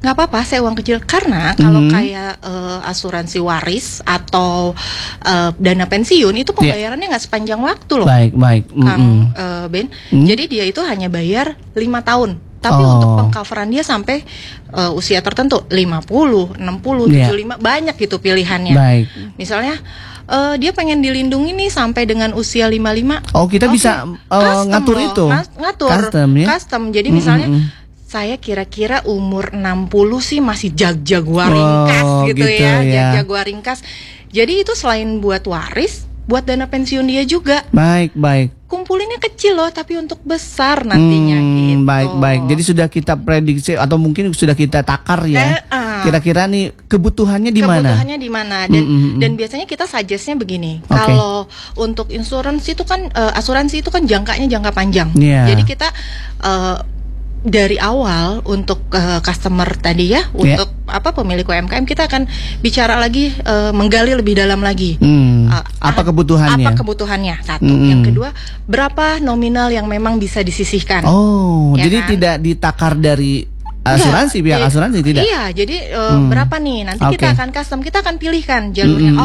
nggak apa-apa saya uang kecil, karena kalau kayak asuransi waris atau dana pensiun itu pembayarannya nggak sepanjang waktu loh. Baik. Kang Ben. Jadi dia itu hanya bayar 5 tahun. Tapi untuk pengcoveran dia sampai usia tertentu 50, 60, 75 banyak gitu pilihannya. Baik. Misalnya dia pengen dilindungi nih sampai dengan usia 55. Oh, kita bisa ngatur loh. itu. Ngatur. Custom. Jadi misalnya saya kira-kira umur 60 sih masih jaguar ringkas gitu ya. Jaguar ringkas. Jadi itu selain buat waris, buat dana pensiun dia juga. Baik. Kumpulinnya kecil loh, tapi untuk besar nantinya gitu. Baik. Jadi sudah kita prediksi atau mungkin sudah kita takar ya. Kira-kira nih kebutuhannya di mana? Dan biasanya kita suggest-nya begini. Kalau untuk asuransi itu kan jangkanya jangka panjang. Jadi kita dari awal untuk customer tadi ya, untuk pemilik UMKM, kita akan bicara lagi, menggali lebih dalam lagi. Apa kebutuhannya? Satu. Yang kedua, berapa nominal yang memang bisa disisihkan. Jadi kan? Tidak ditakar dari asuransi, pihak asuransi tidak. Iya, jadi berapa nih? Nanti kita akan custom, kita akan pilihkan jalurnya.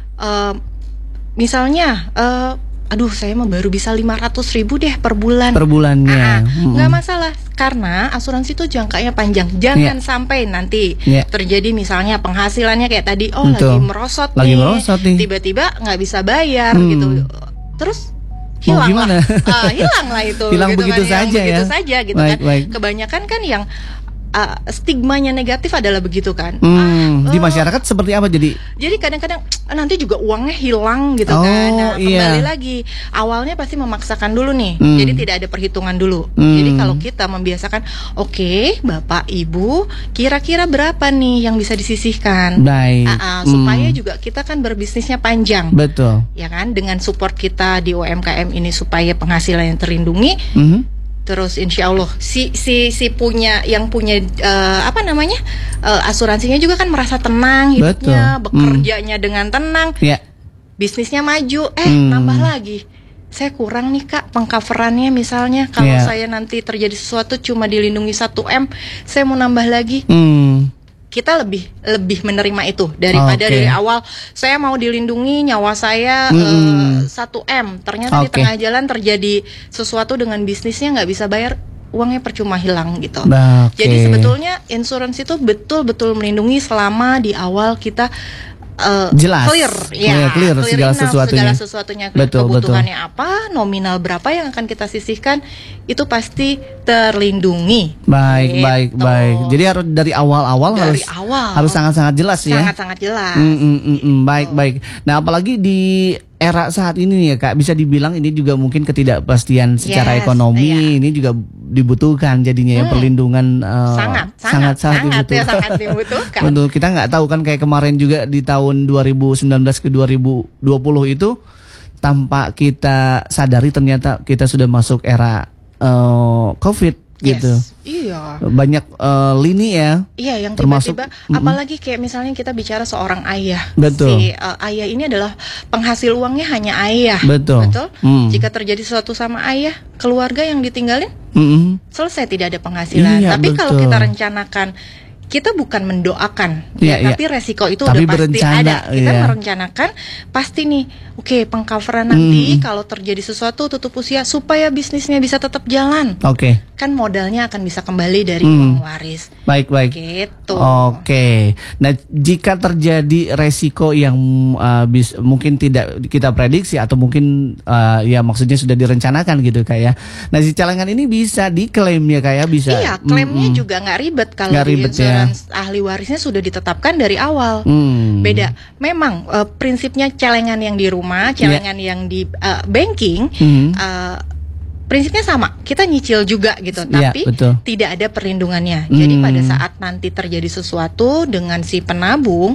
Misalnya saya mah baru bisa 500.000 deh per bulan. Per bulannya. Nggak masalah, karena asuransi itu jangkanya panjang. Jangan sampai nanti terjadi misalnya penghasilannya kayak tadi, lagi merosot nih. Tiba-tiba nggak bisa bayar gitu. Terus hilang lah itu. Hilang gitu begitu kan, saja ya. Begitu saja gitu kan. Kebanyakan kan yang stigmanya negatif adalah begitu kan. Di masyarakat seperti apa jadi? Jadi kadang-kadang nanti juga uangnya hilang gitu kan. Nah, kembali lagi, awalnya pasti memaksakan dulu nih. Jadi tidak ada perhitungan dulu. Jadi kalau kita membiasakan, Bapak Ibu, kira-kira berapa nih yang bisa disisihkan? Baik. Supaya juga kita kan berbisnisnya panjang. Betul. Ya kan, dengan support kita di UMKM ini supaya penghasilan yang terlindungi. Terus insya Allah si punya asuransinya juga kan merasa tenang hidupnya, bekerjanya dengan tenang, bisnisnya maju. Nambah lagi, saya kurang nih Kak pengcoverannya, misalnya kalau saya nanti terjadi sesuatu cuma dilindungi 1M, saya mau nambah lagi. Kita lebih menerima itu daripada dari awal saya mau dilindungi nyawa saya 1M, ternyata di tengah jalan terjadi sesuatu dengan bisnisnya, nggak bisa bayar, uangnya percuma hilang gitu. Jadi sebetulnya insurance itu betul-betul melindungi selama di awal kita jelas, clear segala sesuatunya. Kebutuhannya apa, nominal berapa yang akan kita sisihkan, itu pasti terlindungi. Baik. Jadi harus dari awal harus sangat-sangat jelas ya. Sangat-sangat jelas. Baik. Nah, apalagi di era saat ini nih ya Kak, bisa dibilang ini juga mungkin ketidakpastian secara ekonomi ini juga dibutuhkan jadinya ya, perlindungan sangat dibutuhkan. Untuk kita nggak tahu kan, kayak kemarin juga di tahun 2019 ke 2020 itu, tanpa kita sadari ternyata kita sudah masuk era COVID gitu. Iya. Banyak lini ya. Iya, yang tiba-tiba apalagi kayak misalnya kita bicara seorang ayah. Betul. Si ayah ini adalah penghasil uangnya hanya ayah. Betul. Jika terjadi sesuatu sama ayah, keluarga yang ditinggalin selesai, tidak ada penghasilan. Tapi kalau kita rencanakan, kita bukan mendoakan, tapi resiko itu udah pasti ada. Kita merencanakan pasti nih, pengcoveran nanti kalau terjadi sesuatu tutup usia supaya bisnisnya bisa tetap jalan. Kan modalnya akan bisa kembali dari uang waris. Baik. Gitu. Nah, jika terjadi resiko yang mungkin tidak kita prediksi atau mungkin maksudnya sudah direncanakan gitu kayak. Nah, si celengan ini bisa diklaim ya kayak bisa. Iya, klaimnya juga nggak ribet kalau di insurance ahli warisnya sudah ditetapkan dari awal. Beda. Memang prinsipnya celengan yang di rumah, celengan yang di banking, prinsipnya sama. Kita nyicil juga gitu, tapi tidak ada perlindungannya. Jadi pada saat nanti terjadi sesuatu dengan si penabung,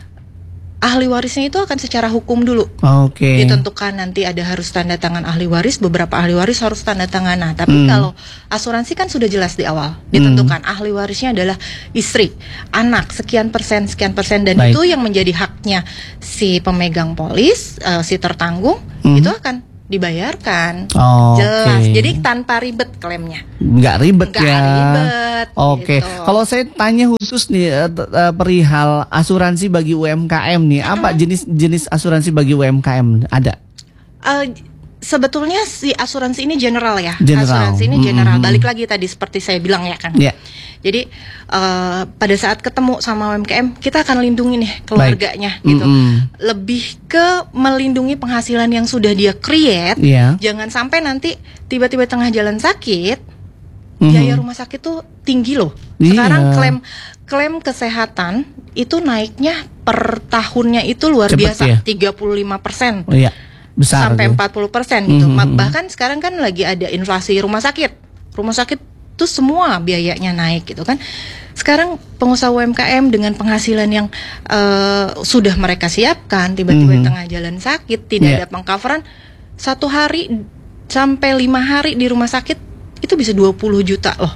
ahli warisnya itu akan secara hukum dulu ditentukan, nanti ada harus tanda tangan ahli waris, beberapa ahli waris harus tanda tangan. Nah, tapi kalau asuransi kan sudah jelas di awal ditentukan ahli warisnya adalah istri, anak, sekian persen, dan itu yang menjadi haknya si pemegang polis, si tertanggung, itu akan dibayarkan. Jelas. Jadi tanpa ribet klaimnya. Nggak ribet ya. Ribet. Oke. Gitu. Kalau saya tanya khusus nih perihal asuransi bagi UMKM nih, apa jenis asuransi bagi UMKM ada? Sebetulnya si asuransi ini general ya. Asuransi ini general. Balik lagi tadi seperti saya bilang ya kan. Yeah. Jadi pada saat ketemu sama UMKM kita akan lindungi nih keluarganya gitu. Lebih ke melindungi penghasilan yang sudah dia create. Jangan sampai nanti tiba-tiba tengah jalan sakit, biaya rumah sakit tuh tinggi loh. Sekarang klaim kesehatan itu naiknya per tahunnya itu luar biasa, 35%. Besar sampai 40% gitu. Bahkan sekarang kan lagi ada inflasi rumah sakit. Rumah sakit tuh semua biayanya naik gitu kan. Sekarang pengusaha UMKM dengan penghasilan yang sudah mereka siapkan, tiba-tiba di tengah jalan sakit, tidak ada pengcoveran, 1 hari sampai 5 hari di rumah sakit itu bisa 20 juta loh.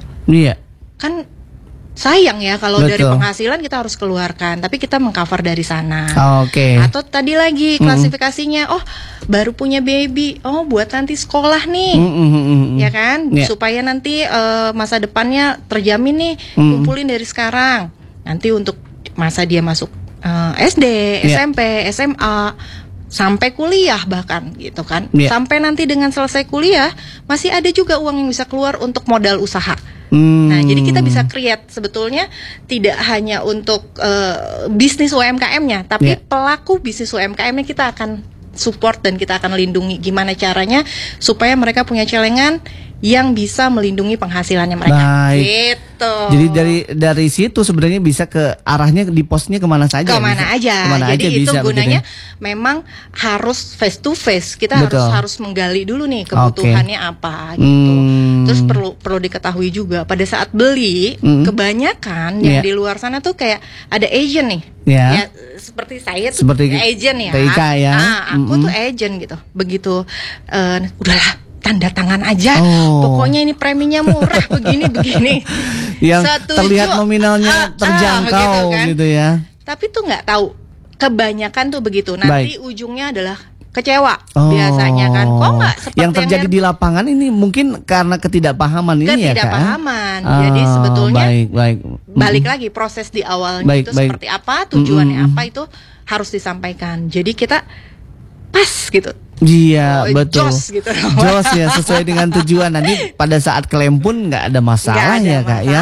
Kan sayang ya kalau dari penghasilan kita harus keluarkan, tapi kita mengcover dari sana. Atau tadi lagi klasifikasinya, baru punya baby, buat nanti sekolah nih, ya kan, supaya nanti masa depannya terjamin nih, kumpulin dari sekarang. Nanti untuk masa dia masuk SD, SMP, SMA, sampai kuliah bahkan gitu kan, sampai nanti dengan selesai kuliah masih ada juga uang yang bisa keluar untuk modal usaha. Nah, jadi kita bisa create sebetulnya tidak hanya untuk bisnis UMKM-nya, tapi pelaku bisnis UMKM-nya kita akan support dan kita akan lindungi gimana caranya supaya mereka punya celengan yang bisa melindungi penghasilannya mereka. Gitu. Jadi dari situ sebenarnya bisa ke arahnya di posnya kemana saja. Jadi itu bisa, gunanya memang harus face to face. Kita harus menggali dulu nih kebutuhannya apa gitu. Terus perlu diketahui juga pada saat beli kebanyakan yang di luar sana tuh kayak ada agent nih. Ya, seperti saya tuh agent ya. TIK ya. Aku tuh agent gitu. Begitu udahlah tanda tangan aja. Pokoknya ini preminya murah begini. Yang terlihat nominalnya terjangkau gitu ya. Tapi tuh nggak tahu. Kebanyakan tuh begitu. Nanti ujungnya adalah kecewa biasanya kan. Kok nggak seperti yang terjadi di lapangan ini mungkin karena ketidakpahaman ini ya, Kak? Ketidakpahaman. Jadi sebetulnya balik lagi proses di awalnya itu seperti apa, tujuannya apa itu harus disampaikan. Jadi kita pas gitu. Iya, betul. Jos ya, sesuai dengan tujuan. Nanti pada saat klaim pun nggak ada masalah ya, Kak ya.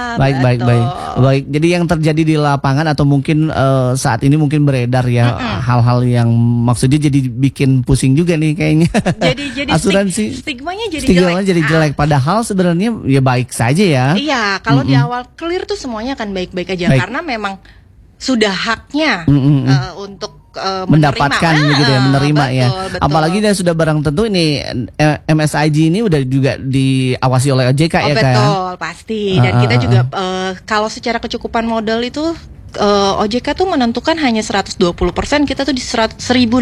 Baik. Jadi yang terjadi di lapangan atau mungkin saat ini mungkin beredar ya hal-hal yang maksudnya jadi bikin pusing juga nih kayaknya. Jadi asuransi stigmanya jadi jelek. Padahal sebenarnya ya baik saja ya. Iya, kalau di awal clear tuh semuanya akan baik-baik aja karena memang sudah haknya untuk mendapatkan gitu ya, menerima betul. Apalagi dia sudah barang tentu ini MSIG ini udah juga diawasi oleh OJK ya, Kak. Betul, pasti. Dan kita juga kalau secara kecukupan modal itu OJK tuh menentukan hanya 120%, kita tuh di 1.800%.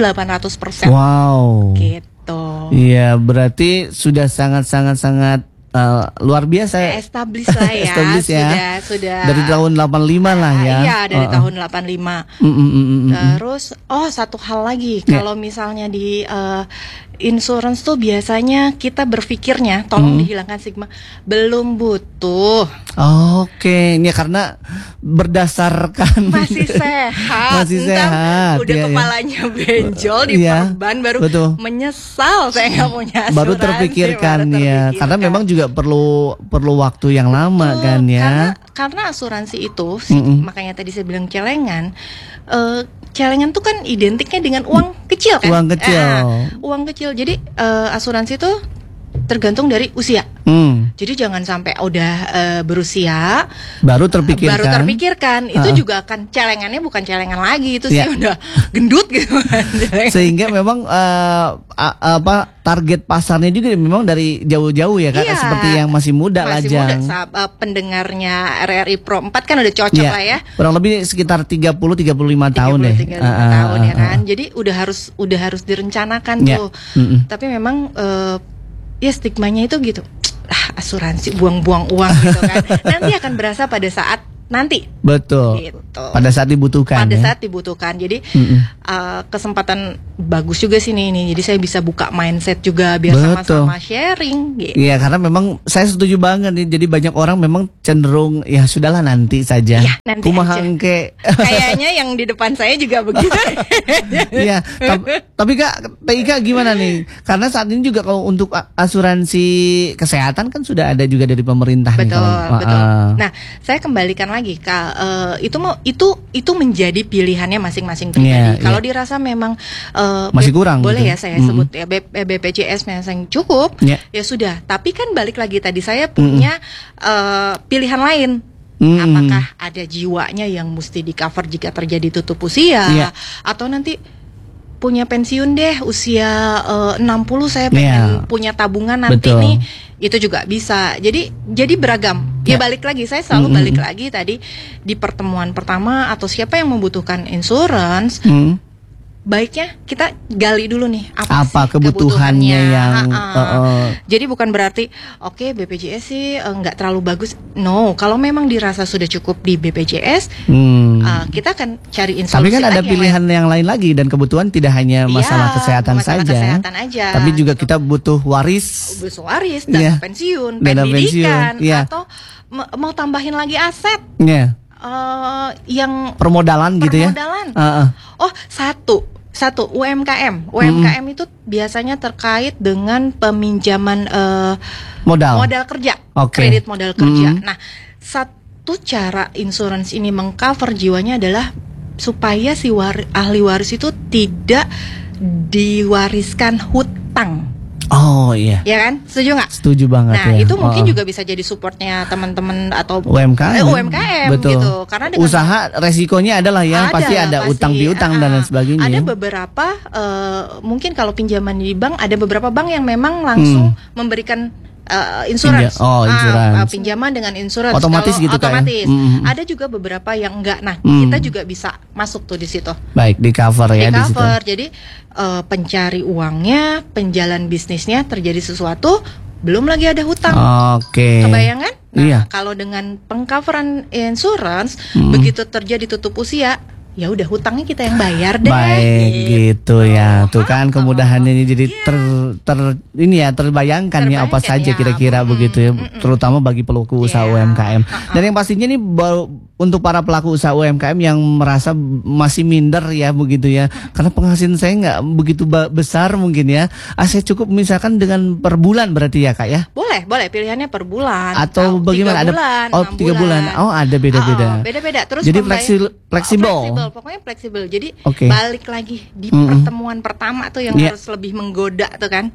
Wow. Gitu. Iya, berarti sudah sangat luar biasa. Establis lah ya. Sudah. Dari tahun 85 lah ya. Iya, dari tahun 85. Terus satu hal lagi, kalau misalnya di insurance tuh biasanya kita berpikirnya tolong dihilangkan stigma, belum butuh. Ini karena berdasarkan masih sehat. Udah kepalanya benjol di perban baru menyesal saya nggak punya asuransi. Baru terpikirkan ya. Karena memang juga perlu waktu yang lama kan ya. Karena asuransi itu makanya tadi saya bilang celengan. Celengan tuh kan identiknya dengan uang kecil kan? Uang kecil. Jadi asuransi itu tergantung dari usia. Jadi jangan sampai udah berusia baru terpikirkan. Itu juga akan celengannya bukan celengan lagi, itu sih udah gendut gitu. Sehingga memang target pasarnya juga memang dari jauh-jauh ya, Kak. Seperti yang masih muda lajang. Pendengarnya RRI Pro 4 kan udah cocok lah ya. Kurang lebih sekitar 30-35 tahun deh. 35 tahun ya kan. Jadi udah harus direncanakan tuh. Tapi memang stigmanya itu gitu. Asuransi buang-buang uang gitu kan. Nanti akan berasa pada saat nanti Betul. Gitu. Pada saat dibutuhkan. Pada saat dibutuhkan. Jadi kesempatan bagus juga sih ini. Jadi saya bisa buka mindset juga biar sama-sama sharing. Gitu. Iya, karena memang saya setuju banget nih. Jadi banyak orang memang cenderung ya sudahlah nanti saja. Ya, nanti kumaha aja. engke. Kayaknya yang di depan saya juga begitu. Iya. Tapi Kak, TIK gimana nih? Karena saat ini juga kalau untuk asuransi kesehatan kan sudah ada juga dari pemerintah. Betul, nih. betul. Nah, saya kembalikan lagi Kak. Itu menjadi pilihannya masing-masing pribadi. Kalau dirasa memang masih kurang, boleh gitu. Ya saya sebut ya BPJS memang cukup, ya sudah. Tapi kan balik lagi tadi saya punya pilihan lain. Apakah ada jiwanya yang mesti di cover jika terjadi tutup usia, atau nanti punya pensiun deh usia 60 saya pengen punya tabungan nanti nih. Itu juga bisa. Jadi beragam. Ya balik lagi, saya selalu balik lagi tadi di pertemuan pertama atau siapa yang membutuhkan insurance, baiknya kita gali dulu nih apa sih kebutuhannya yang jadi bukan berarti oke, BPJS sih nggak terlalu bagus. No, kalau memang dirasa sudah cukup di BPJS, kita akan cari instruksi. Tapi kan ada pilihan yang lain lagi, dan kebutuhan tidak hanya masalah kesehatan saja. Tapi juga kita butuh waris, dana pensiun, pendidikan, atau mau tambahin lagi aset. Yang permodalan gitu ya. Oh, satu UMKM itu biasanya terkait dengan peminjaman modal kerja, kredit modal kerja. Nah, satu cara insurance ini mengcover jiwanya adalah supaya si ahli waris itu tidak diwariskan hutang. Oh iya. Ya kan? Setuju nggak? Setuju banget. Nah, itu mungkin juga bisa jadi supportnya teman-teman atau UMKM betul. Gitu. Karena dengan usaha resikonya adalah pasti ada utang piutang dan lain sebagainya. Ada beberapa mungkin kalau pinjaman di bank, ada beberapa bank yang memang langsung memberikan insurance. Pinjaman dengan insurance otomatis gitu kan. Ada juga beberapa yang enggak. Nah, kita juga bisa masuk tuh di situ. Baik, di cover ya di situ. Jadi pencari uangnya, penjalan bisnisnya terjadi sesuatu, belum lagi ada hutang. Kebayangan? Nah, kalau dengan pengcoveran insurance, begitu terjadi tutup usia, ya udah hutangnya kita yang bayar deh. Baik gitu ya. Tuh kan kemudahannya ini jadi terbayangkan ya apa saja kira-kira begitu ya, terutama bagi pelaku usaha UMKM. Dan yang pastinya nih untuk para pelaku usaha UMKM yang merasa masih minder ya begitu ya, karena penghasilan saya nggak begitu besar mungkin ya. Saya cukup misalkan dengan per bulan berarti ya Kak ya? Boleh pilihannya per bulan. Atau bagaimana? 3 3 bulan. Oh, ada beda-beda. Beda-beda. Terus jadi fleksibel. Pokoknya fleksibel. Jadi balik lagi di pertemuan pertama tuh yang harus lebih menggoda tuh kan.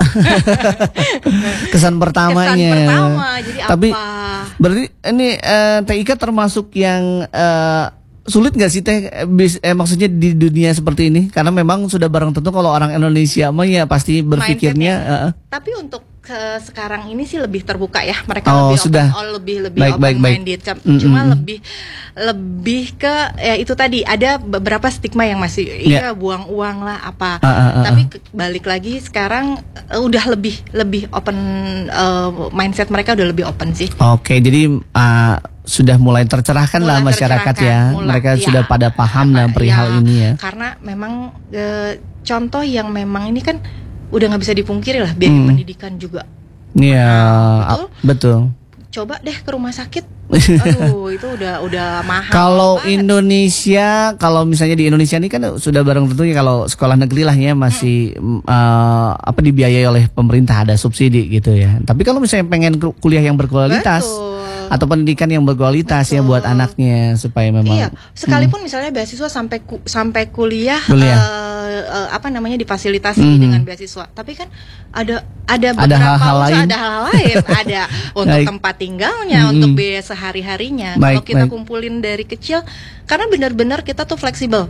Kesan pertamanya. Jadi tapi apa? Berarti ini TIK termasuk yang sulit nggak sih maksudnya di dunia seperti ini? Karena memang sudah barang tentu kalau orang Indonesia mah ya pasti berpikirnya. Tapi untuk sekarang ini sih lebih terbuka ya, mereka lebih open minded. Cuma lebih ke ya itu tadi, ada beberapa stigma yang masih buang uang lah apa. Tapi balik lagi sekarang udah lebih open, mindset mereka udah lebih open sih. Jadi sudah mulai tercerahkan lah masyarakat ya. Mereka sudah pada paham lah perihal ini ya. Karena memang contoh yang memang ini kan udah nggak bisa dipungkiri lah, biaya pendidikan juga. Iya, betul. Coba deh ke rumah sakit. Aduh, itu udah mahal. Kalau Indonesia, kalau misalnya di Indonesia ini kan sudah barang tentunya kalau sekolah negeri lah ya masih dibiayai oleh pemerintah, ada subsidi gitu ya. Tapi kalau misalnya pengen kuliah yang berkualitas, atau pendidikan yang berkualitas ya buat anaknya supaya memang sekalipun misalnya beasiswa sampai kuliah. Difasilitasi dengan beasiswa, tapi kan ada beberapa hal lain, ada untuk tempat tinggalnya, untuk biaya sehari-harinya. Kalau kita kumpulin dari kecil, karena benar-benar kita tuh fleksibel.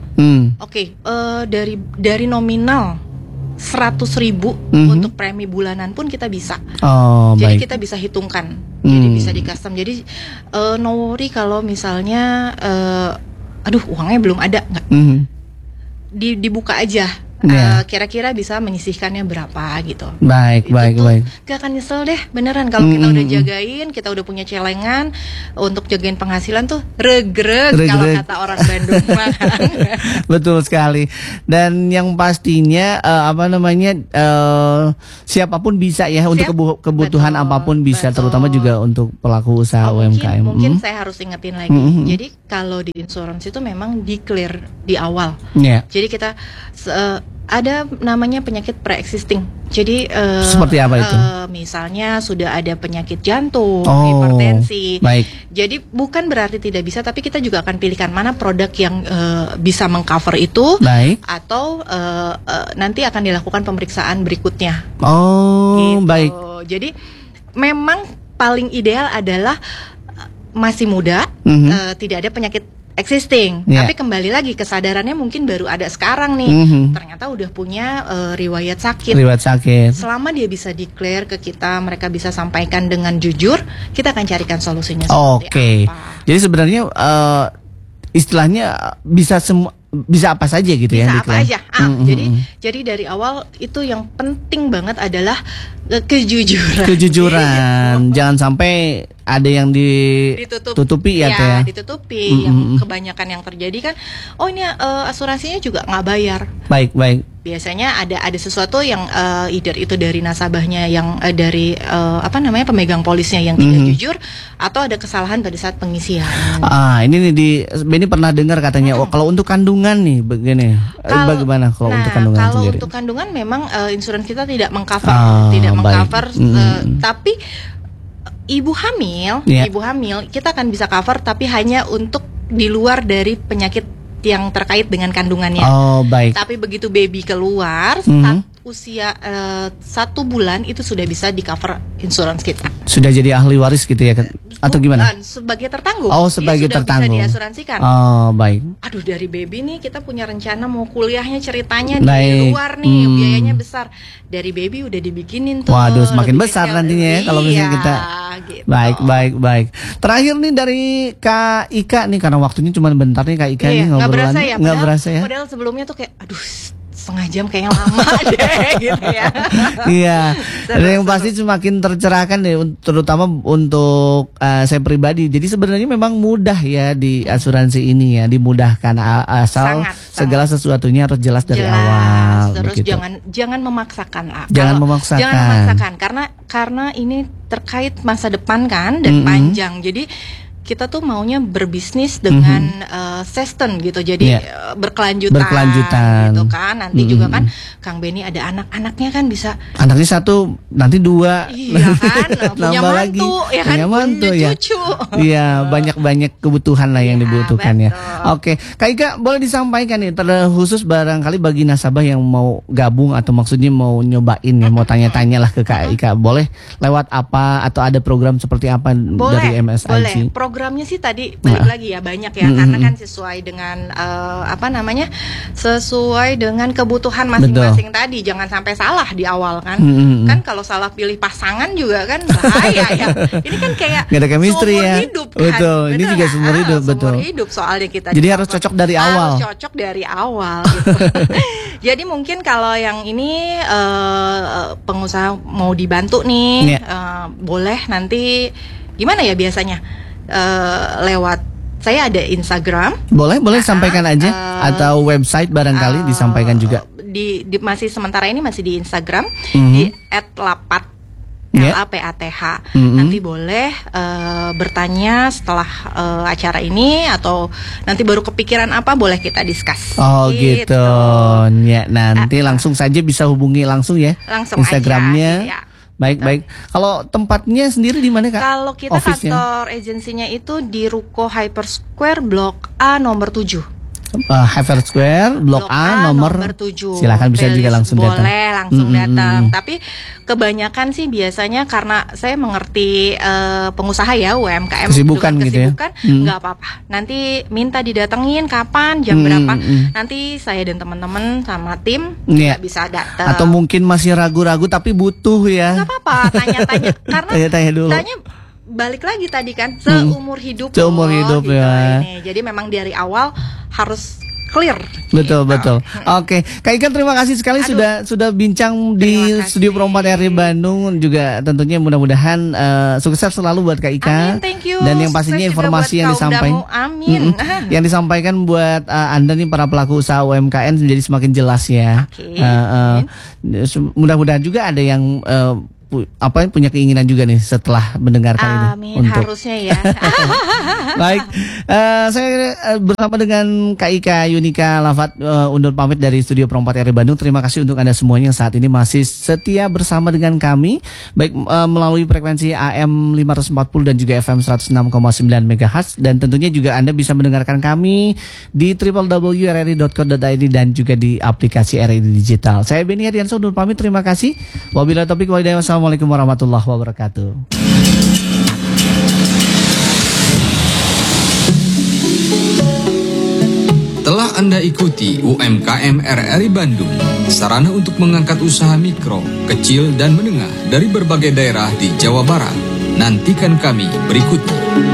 Dari nominal 100.000 untuk premi bulanan pun kita bisa. Jadi kita bisa hitungkan. Jadi bisa di custom. Jadi no worry kalau misalnya uangnya belum ada, nggak. Dibuka aja kira-kira bisa menyisihkannya berapa gitu. Baik. Gak akan nyesel deh beneran kalau kita udah jagain, kita udah punya celengan untuk jagain penghasilan tuh regreg kalau kata orang Bandung. Betul sekali. Dan yang pastinya siapapun bisa ya untuk kebutuhan apapun bisa, terutama juga untuk pelaku usaha UMKM. Mungkin saya harus ingetin lagi. Jadi kalau di insurance itu memang declare di awal. Jadi kita ada namanya penyakit pre-existing. Jadi seperti apa itu? Misalnya sudah ada penyakit jantung, hipertensi. Baik. Jadi bukan berarti tidak bisa, tapi kita juga akan pilihkan mana produk yang bisa mengcover itu. Baik. Atau nanti akan dilakukan pemeriksaan berikutnya. Gitu. Baik. Jadi memang paling ideal adalah masih muda, tidak ada penyakit existing, tapi kembali lagi kesadarannya mungkin baru ada sekarang nih. Ternyata udah punya riwayat sakit. Selama dia bisa declare ke kita, mereka bisa sampaikan dengan jujur, kita akan carikan solusinya seperti apa. Jadi sebenarnya istilahnya bisa apa saja gitu bisa ya? Bisa apa aja. Jadi dari awal itu yang penting banget adalah kejujuran. Jangan sampai ada yang ditutupi ya. Ditutupi. Yang kebanyakan yang terjadi kan, ini asuransinya juga nggak bayar. Baik. Biasanya ada sesuatu yang either itu dari nasabahnya yang dari pemegang polisnya yang tidak jujur, atau ada kesalahan pada saat pengisian. Ini nih Benny pernah dengar katanya kalau untuk kandungan nih begini. Bagaimana kalau untuk kandungan kalau sendiri? Untuk kandungan memang insurance kita tidak mengcover, tapi ibu hamil kita akan bisa cover, tapi hanya untuk di luar dari penyakit yang terkait dengan kandungannya. Baik. Tapi begitu baby keluar, usia 1 bulan itu sudah bisa di cover insurance kita. Sudah jadi ahli waris gitu ya, atau gimana? Sebagai tertanggung. Sebagai tertanggung. Bisa diasuransikan. Baik. Aduh, dari baby nih kita punya rencana mau kuliahnya ceritanya di luar nih, biayanya besar. Dari baby udah dibikinin tuh. Waduh, semakin besar nantinya ya kalau misalnya kita. Gitu. Baik. Terakhir nih dari Kak Ika nih, karena waktunya cuma bentar nih Kak Ika nih ngobrolan. Nggak berasa ya. Padahal sebelumnya tuh kayak setengah jam kayaknya lama deh gitu ya. Iya. Dan yang pasti semakin tercerahkan deh, terutama untuk saya pribadi. Jadi sebenarnya memang mudah ya di asuransi ini ya, dimudahkan asal segala sesuatunya harus jelas dari awal. Terus begitu. jangan memaksakan lah. Jangan memaksakan. Karena ini terkait masa depan kan dan panjang. Jadi kita tuh maunya berbisnis dengan sustain gitu, jadi berkelanjutan gitu kan. Nanti juga kan Kang Benny ada anak-anaknya kan, bisa anaknya 1 nanti 2, iya kan, punya mantu ya kan, punya cucu. Iya, banyak kebutuhan lah yang dibutuhkan ya. Oke, Kak Ika boleh disampaikan nih khusus barangkali bagi nasabah yang mau gabung atau maksudnya mau nyobain ya, mau tanya-tanya lah ke Kak Ika, boleh lewat apa atau ada program seperti apa dari MSIG? Programnya sih tadi balik lagi ya, banyak ya, karena kan sesuai dengan sesuai dengan kebutuhan masing-masing tadi. Jangan sampai salah di awal kan. Kan kalau salah pilih pasangan juga kan bahaya ya. Ini kan kayak nggak ada chemistry ya. Hidup kan. Betul. Ini juga seumur hidup, betul. Seumur hidup soalnya kita. Jadi harus cocok dari awal. Harus cocok dari awal gitu. Jadi mungkin kalau yang ini pengusaha mau dibantu nih, boleh nanti gimana ya biasanya? Lewat saya ada Instagram. Boleh sampaikan aja, atau website barangkali disampaikan juga. Masih sementara ini masih di Instagram di @lapat LAPATH. Nanti boleh bertanya setelah acara ini, atau nanti baru kepikiran apa boleh kita discuss. Gitu. Ya, nanti langsung saja bisa hubungi langsung ya. Langsung Instagramnya. aja. Ya. Baik. Kalau tempatnya sendiri di mana Kak? Kalau kita kantor agensinya itu di Ruko Hyper Square Blok A nomor 7. Hyper Square Blok A nomor 7. Silakan bisa juga langsung datang. Boleh langsung datang. Tapi kebanyakan sih biasanya karena saya mengerti pengusaha ya, UMKM kesibukan gitu ya. Nggak apa-apa. Nanti minta didatengin kapan, jam berapa. Nanti saya dan teman-teman sama tim bisa datang. Atau mungkin masih ragu-ragu tapi butuh ya. Nggak apa-apa, tanya-tanya. Karena tanya dulu. Balik lagi tadi kan, seumur hidup ya. Ini. Jadi memang dari awal harus clear. Betul. Oke, Kak Ika terima kasih sekali sudah bincang di Studio Pro 4 RRI Bandung, juga tentunya mudah-mudahan sukses selalu buat Kak Ika. Amin, thank you. Dan yang pastinya informasi yang disampaikan, yang disampaikan buat Anda nih para pelaku usaha UMKM menjadi semakin jelas ya. Mudah-mudahan juga ada yang punya keinginan juga nih setelah mendengarkan ini. Harusnya ya. Baik, saya bersama dengan Kak Ika Yunika Lafat undur pamit dari Studio Pro 4 RRI Bandung. Terima kasih untuk Anda semuanya yang saat ini masih setia bersama dengan kami, baik melalui frekuensi AM 540 dan juga FM 106,9 MHz, dan tentunya juga Anda bisa mendengarkan kami di www.rri.co.id dan juga di aplikasi RRI Digital. Saya Beni Hadiansyah undur pamit, terima kasih. Wabillahi taufiq wal hidayah. Assalamualaikum warahmatullahi wabarakatuh. Telah Anda ikuti UMKM RRI Bandung, sarana untuk mengangkat usaha mikro, kecil, dan menengah dari berbagai daerah di Jawa Barat. Nantikan kami berikutnya.